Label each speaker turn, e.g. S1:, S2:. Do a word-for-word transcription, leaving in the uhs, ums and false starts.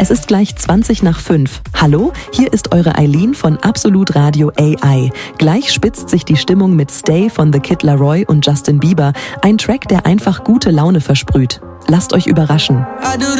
S1: Es ist gleich zwanzig nach fünf. Hallo, hier ist eure Eileen von Absolut Radio A I. Gleich spitzt sich die Stimmung mit Stay von The Kid Laroi und Justin Bieber. Ein Track, der einfach gute Laune versprüht. Lasst euch überraschen.